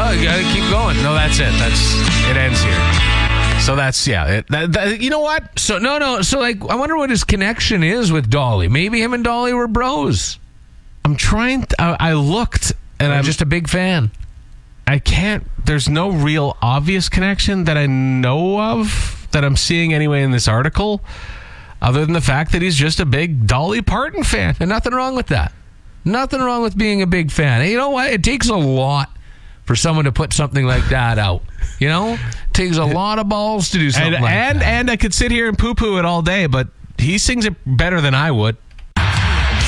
Oh, you gotta keep going. No, that's it. It ends here. So that's, you know what? So, no. So, like, I wonder what his connection is with Dolly. Maybe him and Dolly were bros. I'm trying. I looked, and I'm just a big fan. I can't. There's no real obvious connection that I know of that I'm seeing anyway in this article, other than the fact that he's just a big Dolly Parton fan. And nothing wrong with that. Nothing wrong with being a big fan. And you know what? It takes a lot for someone to put something like that out. You know? It takes a lot of balls to do something like that. And I could sit here and poo-poo it all day, but he sings it better than I would.